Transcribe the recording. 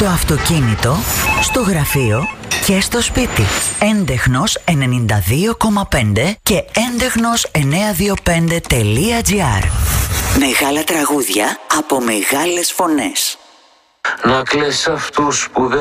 Στο αυτοκίνητο, στο γραφείο και στο σπίτι. Έντεχνος 92,5 και έντεχνος 925.gr. Μεγάλα τραγούδια από μεγάλες φωνές. Να κλαις αυτούς που δεν